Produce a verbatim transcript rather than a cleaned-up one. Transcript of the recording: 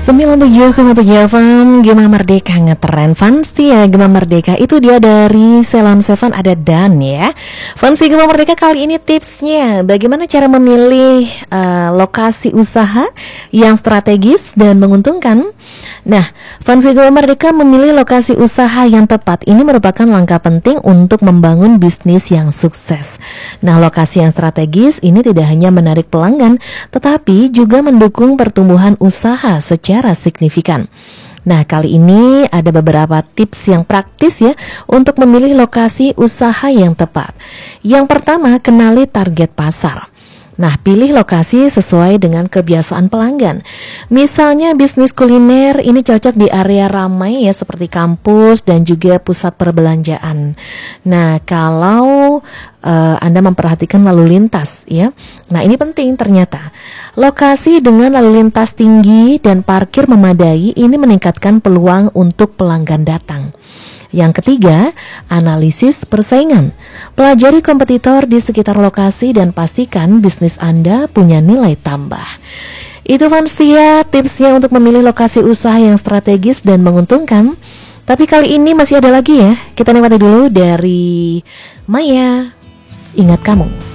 sembilan puluh tujuh koma tujuh F M Gema Merdeka ngetren Fansi ya. Gema Merdeka itu dia dari Selam Seven, ada Dan ya. Fansi Gema Merdeka kali ini tipsnya bagaimana cara memilih uh, lokasi usaha yang strategis dan menguntungkan. Nah, Fansi Gema Merdeka memilih lokasi usaha yang tepat. Ini merupakan langkah penting untuk membangun bisnis yang sukses. Nah, lokasi yang strategis ini tidak hanya menarik pelanggan, tetapi juga mendukung pertumbuhan usaha secara signifikan. Nah, kali ini ada beberapa tips yang praktis ya untuk memilih lokasi usaha yang tepat. Yang pertama, kenali target pasar. Nah, pilih lokasi sesuai dengan kebiasaan pelanggan. Misalnya bisnis kuliner ini cocok di area ramai ya, seperti kampus dan juga pusat perbelanjaan. Nah, kalau uh, Anda memperhatikan lalu lintas ya. Nah, ini penting ternyata. Lokasi dengan lalu lintas tinggi dan parkir memadai ini meningkatkan peluang untuk pelanggan datang. Yang ketiga, analisis persaingan. Pelajari kompetitor di sekitar lokasi dan pastikan bisnis Anda punya nilai tambah. Itu Fansia tipsnya untuk memilih lokasi usaha yang strategis dan menguntungkan. Tapi kali ini masih ada lagi ya. Kita nikmati dulu dari Maya, Ingat Kamu.